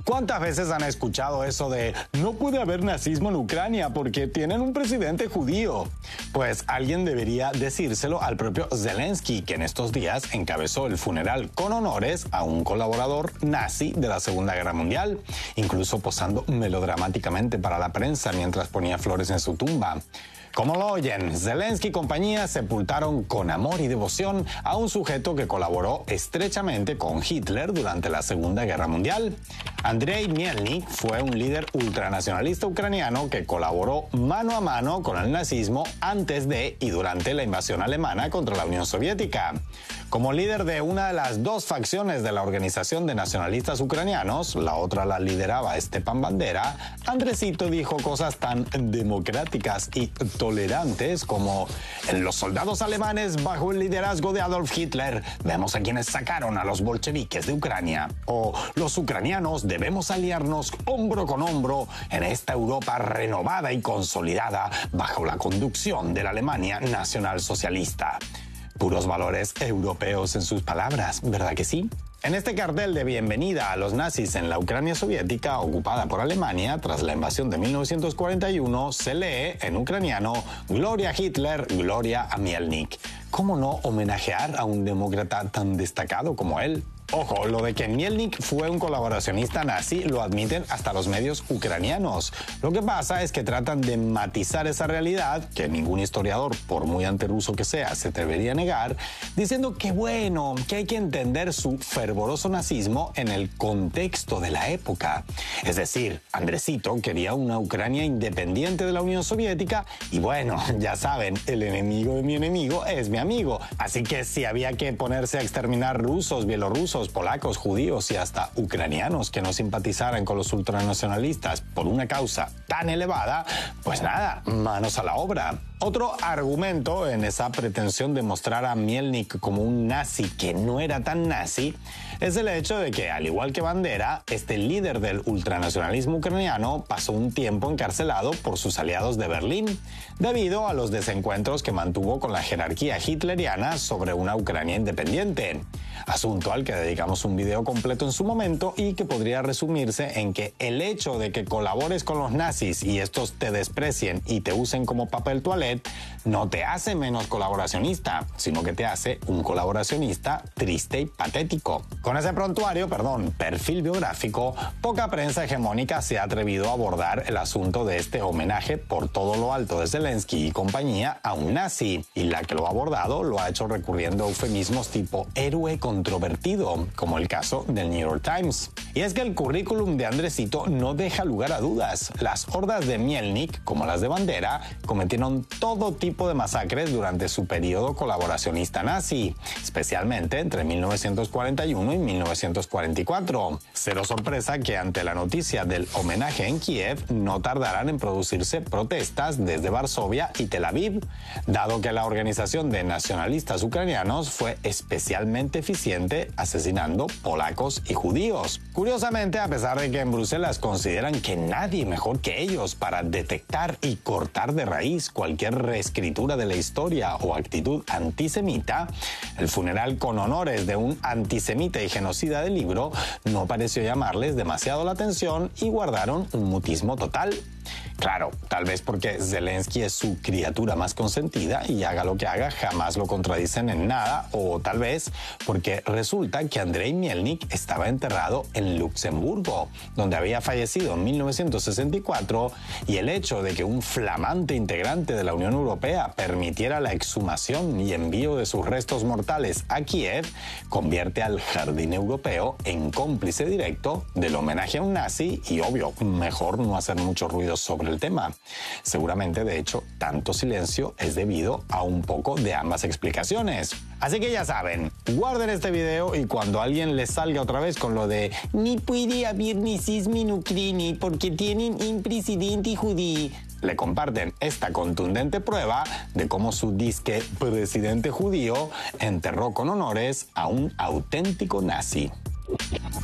¿Cuántas veces han escuchado eso de no puede haber nazismo en Ucrania porque tienen un presidente judío? Pues alguien debería decírselo al propio Zelensky, que en estos días encabezó el funeral con honores a un colaborador nazi de la Segunda Guerra Mundial, incluso posando melodramáticamente para la prensa mientras ponía flores en su tumba. Como lo oyen, Zelensky y compañía sepultaron con amor y devoción a un sujeto que colaboró estrechamente con Hitler durante la Segunda Guerra Mundial. Andrei Mielnik fue un líder ultranacionalista ucraniano que colaboró mano a mano con el nazismo antes de y durante la invasión alemana contra la Unión Soviética. Como líder de una de las dos facciones de la Organización de Nacionalistas Ucranianos, la otra la lideraba Stepan Bandera, Andresito dijo cosas tan democráticas y tolerantes como: en los soldados alemanes bajo el liderazgo de Adolf Hitler vemos a quienes sacaron a los bolcheviques de Ucrania, o los ucranianos debemos aliarnos hombro con hombro en esta Europa renovada y consolidada bajo la conducción de la Alemania nacionalsocialista. Puros valores europeos en sus palabras, ¿verdad que sí? En este cartel de bienvenida a los nazis en la Ucrania soviética ocupada por Alemania tras la invasión de 1941 se lee en ucraniano: Gloria a Hitler, gloria a Mielnik. ¿Cómo no homenajear a un demócrata tan destacado como él? Ojo, lo de que Mielnik fue un colaboracionista nazi lo admiten hasta los medios ucranianos. Lo que pasa es que tratan de matizar esa realidad, que ningún historiador, por muy anteruso que sea, se atrevería a negar, diciendo que bueno, que hay que entender su fervoroso nazismo en el contexto de la época. Es decir, Andresito quería una Ucrania independiente de la Unión Soviética y bueno, ya saben, el enemigo de mi enemigo es mi amigo. Así que si había que ponerse a exterminar rusos, bielorrusos, polacos, judíos y hasta ucranianos que no simpatizaran con los ultranacionalistas por una causa tan elevada, pues nada, manos a la obra. Otro argumento en esa pretensión de mostrar a Mielnik como un nazi que no era tan nazi es el hecho de que, al igual que Bandera, este líder del ultranacionalismo ucraniano pasó un tiempo encarcelado por sus aliados de Berlín, debido a los desencuentros que mantuvo con la jerarquía hitleriana sobre una Ucrania independiente. Asunto al que dedicamos un video completo en su momento y que podría resumirse en que el hecho de que colabores con los nazis y estos te desprecien y te usen como papel toilette no te hace menos colaboracionista, sino que te hace un colaboracionista triste y patético. Con ese perfil biográfico, poca prensa hegemónica se ha atrevido a abordar el asunto de este homenaje por todo lo alto de Zelensky y compañía a un nazi, y la que lo ha abordado lo ha hecho recurriendo a eufemismos tipo héroe controvertido, como el caso del New York Times. Y es que el currículum de Andresito no deja lugar a dudas. Las hordas de Mielnik, como las de Bandera, cometieron todo tipo de masacres durante su periodo colaboracionista nazi, especialmente entre 1941 y 1944. Cero sorpresa que ante la noticia del homenaje en Kiev no tardarán en producirse protestas desde Varsovia y Tel Aviv, dado que la Organización de Nacionalistas Ucranianos fue especialmente eficiente asesinando polacos y judíos. Curiosamente, a pesar de que en Bruselas consideran que nadie mejor que ellos para detectar y cortar de raíz cualquier reescritura de la historia o actitud antisemita, el funeral con honores de un antisemita y genocida del libro no pareció llamarles demasiado la atención y guardaron un mutismo total. Claro, tal vez porque Zelensky es su criatura más consentida y haga lo que haga jamás lo contradicen en nada, o tal vez porque resulta que Andrei Mielnik estaba enterrado en Luxemburgo, donde había fallecido en 1964, y el hecho de que un flamante integrante de la Unión Europea permitiera la exhumación y envío de sus restos mortales a Kiev convierte al jardín europeo en cómplice directo del homenaje a un nazi y, obvio, mejor no hacer mucho ruido sobre el tema. Seguramente, de hecho, tanto silencio es debido a un poco de ambas explicaciones. Así que ya saben, guarden este video y cuando alguien les salga otra vez con lo de ni puede haber nazismo en Ucrania porque tienen un presidente judío, le comparten esta contundente prueba de cómo su disque presidente judío enterró con honores a un auténtico nazi.